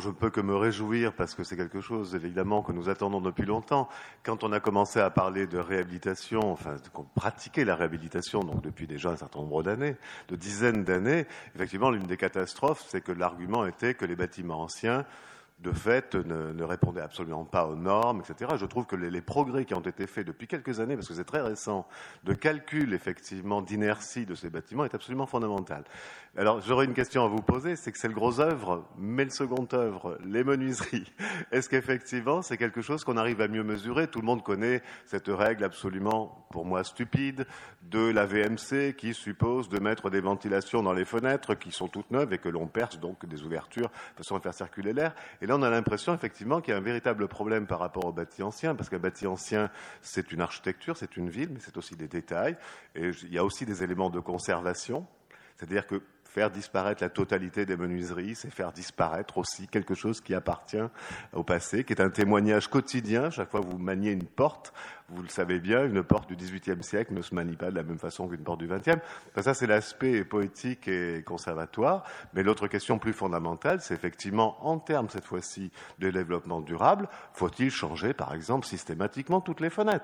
je ne peux que me réjouir parce que c'est quelque chose, évidemment, que nous attendons depuis longtemps. Quand on a commencé à parler de réhabilitation, enfin, qu'on pratiquait la réhabilitation, donc depuis déjà un certain nombre d'années, de dizaines d'années, effectivement, l'une des catastrophes, c'est que l'argument était que les bâtiments anciens de fait, ne répondait absolument pas aux normes, etc. Je trouve que les progrès qui ont été faits depuis quelques années, parce que c'est très récent, de calcul, effectivement, d'inertie de ces bâtiments est absolument fondamental. Alors, j'aurais une question à vous poser, c'est que c'est le gros œuvre, mais le second œuvre, les menuiseries. Est-ce qu'effectivement, c'est quelque chose qu'on arrive à mieux mesurer? Tout le monde connaît cette règle absolument, pour moi, stupide, de la VMC qui suppose de mettre des ventilations dans les fenêtres qui sont toutes neuves et que l'on perce donc des ouvertures de façon à faire circuler l'air. Et là, on a l'impression, effectivement, qu'il y a un véritable problème par rapport au bâti ancien, parce qu'un bâti ancien, c'est une architecture, c'est une ville, mais c'est aussi des détails. Et il y a aussi des éléments de conservation. C'est-à-dire que faire disparaître la totalité des menuiseries, c'est faire disparaître aussi quelque chose qui appartient au passé, qui est un témoignage quotidien. Chaque fois que vous maniez une porte, vous le savez bien, une porte du XVIIIe siècle ne se manie pas de la même façon qu'une porte du XXe. Enfin, ça, c'est l'aspect poétique et conservatoire. Mais l'autre question plus fondamentale, c'est effectivement, en termes, cette fois-ci, de développement durable, faut-il changer, par exemple, systématiquement toutes les fenêtres ?